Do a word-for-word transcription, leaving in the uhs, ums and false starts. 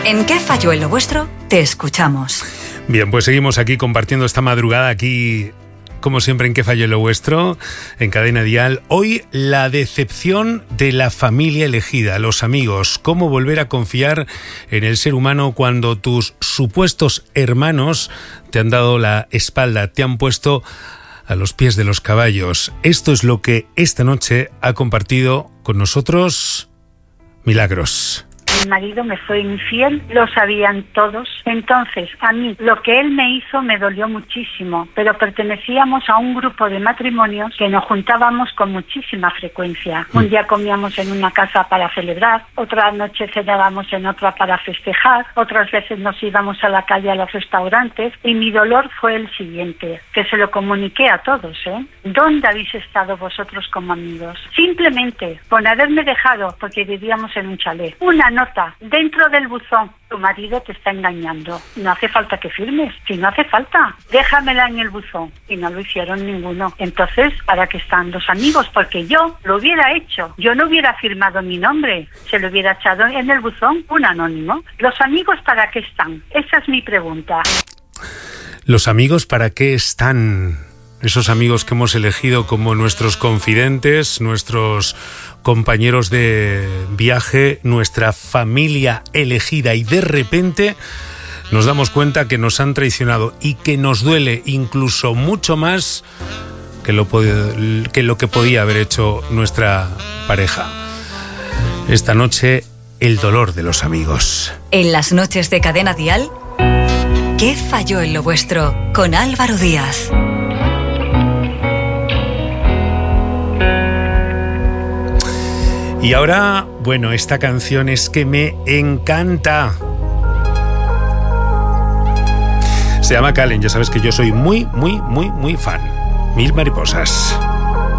¿En qué falló en lo vuestro? Te escuchamos. Bien, pues seguimos aquí compartiendo esta madrugada aquí, como siempre, en qué falló en lo vuestro, en Cadena Dial. Hoy, la decepción de la familia elegida, los amigos. Cómo volver a confiar en el ser humano cuando tus supuestos hermanos te han dado la espalda, te han puesto a los pies de los caballos. Esto es lo que esta noche ha compartido con nosotros Milagros. Mi marido me fue infiel, lo sabían todos. Entonces, a mí, lo que él me hizo me dolió muchísimo, pero pertenecíamos a un grupo de matrimonios que nos juntábamos con muchísima frecuencia. Un día comíamos en una casa para celebrar, otra noche cenábamos en otra para festejar, otras veces nos íbamos a la calle a los restaurantes, y mi dolor fue el siguiente, que se lo comuniqué a todos, ¿eh? ¿Dónde habéis estado vosotros como amigos? Simplemente, con haberme dejado, porque vivíamos en un chalet, una nota dentro del buzón: tu marido te está engañando, no hace falta que firmes, si no hace falta, déjamela en el buzón. Y no lo hicieron ninguno. Entonces, ¿para qué están los amigos? Porque yo lo hubiera hecho, yo no hubiera firmado mi nombre, se lo hubiera echado en el buzón un anónimo. ¿Los amigos para qué están? Esa es mi pregunta. ¿Los amigos para qué están? Esos amigos que hemos elegido como nuestros confidentes, nuestros compañeros de viaje, nuestra familia elegida, y de repente nos damos cuenta que nos han traicionado y que nos duele incluso mucho más que lo, que lo que podía haber hecho nuestra pareja. Esta noche, el dolor de los amigos. En las noches de Cadena Dial, ¿qué falló en lo vuestro? Con Álvaro Díaz. Y ahora, bueno, esta canción es que me encanta. Se llama Calen, ya sabes que yo soy muy, muy, muy, muy fan. Mil mariposas.